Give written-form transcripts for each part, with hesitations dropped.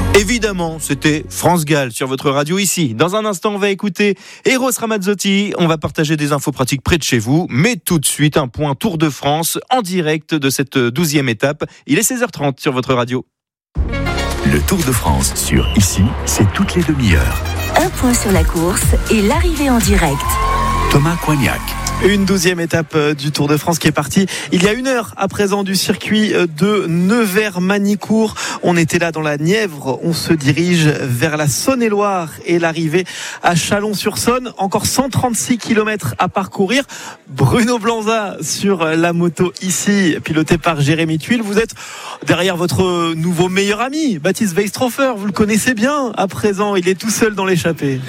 Évidemment, c'était France Gall sur votre radio ici. Dans un instant, on va écouter Eros Ramazzotti. On va partager des infos pratiques près de chez vous. Mais tout de suite, un point Tour de France en direct de cette 12e étape. Il est 16h30 sur votre radio. Le Tour de France sur Ici, c'est toutes les demi-heures. Un point sur la course et l'arrivée en direct. Thomas Coignac. Une 12e étape du Tour de France qui est partie il y a 1 heure à présent du circuit de Nevers-Manicourt. On était là dans la Nièvre, on se dirige vers la Saône-et-Loire et l'arrivée à Chalon-sur-Saône. Encore 136 km à parcourir. Bruno Blanza sur la moto ici, piloté par Jérémy Tuile. Vous êtes derrière votre nouveau meilleur ami, Baptiste Weistrofer. Vous le connaissez bien à présent, il est tout seul dans l'échappée.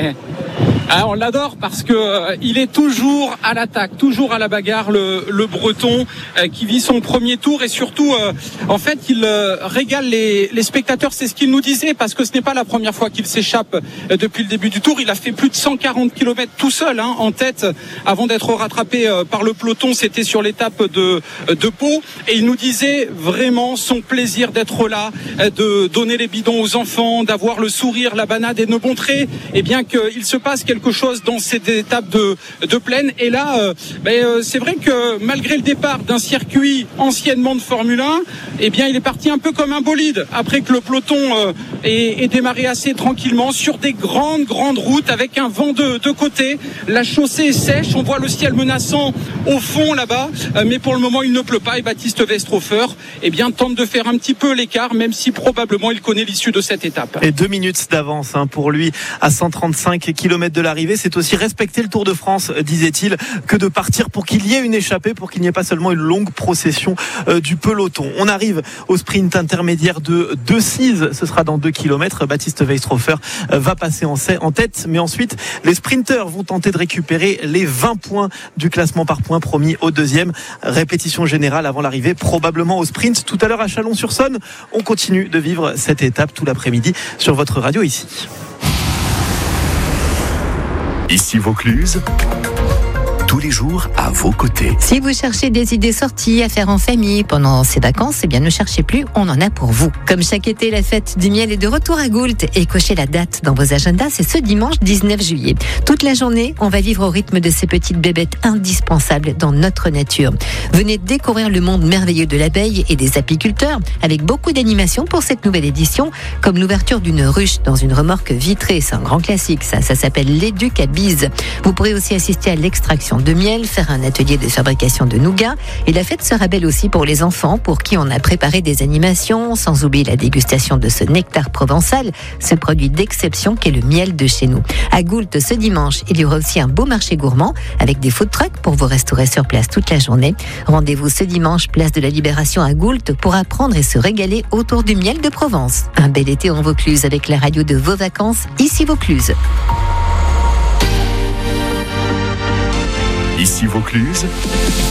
Ah, on l'adore parce que il est toujours à l'attaque, toujours à la bagarre, le Breton qui vit son premier tour et surtout en fait il régale les spectateurs, c'est ce qu'il nous disait, parce que ce n'est pas la première fois qu'il s'échappe depuis le début du tour. Il a fait plus de 140 km tout seul en tête avant d'être rattrapé par le peloton. C'était sur l'étape de Pau et il nous disait vraiment son plaisir d'être là, de donner les bidons aux enfants, d'avoir le sourire, la banane et de montrer bien qu'il se passe quelque chose dans cette étape de plaine. Et là, c'est vrai que malgré le départ d'un circuit anciennement de Formule 1, il est parti un peu comme un bolide après que le peloton ait démarré assez tranquillement sur des grandes routes avec un vent de côté. La chaussée est sèche, on voit le ciel menaçant au fond là-bas, mais pour le moment il ne pleut pas et Baptiste Weistrofer tente de faire un petit peu l'écart, même si probablement il connaît l'issue de cette étape. Et 2 minutes d'avance pour lui à 135 km de l'arrivée. C'est aussi respecter le Tour de France, disait-il, que de partir pour qu'il y ait une échappée, pour qu'il n'y ait pas seulement une longue procession du peloton. On arrive au sprint intermédiaire de Decize, ce sera dans 2 km. Baptiste Weistrofer va passer en tête, mais ensuite les sprinteurs vont tenter de récupérer les 20 points du classement par points promis au deuxième. Répétition générale avant l'arrivée, probablement au sprint tout à l'heure à Chalon-sur-Saône. On continue de vivre cette étape tout l'après-midi sur votre radio ici. Ici Vaucluse, tous les jours à vos côtés. Si vous cherchez des idées sorties à faire en famille pendant ces vacances, ne cherchez plus, on en a pour vous. Comme chaque été, la fête du miel est de retour à Goult et cochez la date dans vos agendas, c'est ce dimanche 19 juillet. Toute la journée, on va vivre au rythme de ces petites bébêtes indispensables dans notre nature. Venez découvrir le monde merveilleux de l'abeille et des apiculteurs avec beaucoup d'animations pour cette nouvelle édition, comme l'ouverture d'une ruche dans une remorque vitrée. C'est un grand classique, ça s'appelle l'éduc à bise. Vous pourrez aussi assister à l'extraction de miel, faire un atelier de fabrication de nougat. Et la fête sera belle aussi pour les enfants, pour qui on a préparé des animations, sans oublier la dégustation de ce nectar provençal, ce produit d'exception qu'est le miel de chez nous. À Goult, ce dimanche, il y aura aussi un beau marché gourmand avec des food trucks pour vous restaurer sur place toute la journée. Rendez-vous ce dimanche, place de la Libération à Goult, pour apprendre et se régaler autour du miel de Provence. Un bel été en Vaucluse avec la radio de vos vacances, ici Vaucluse. Ici Vaucluse,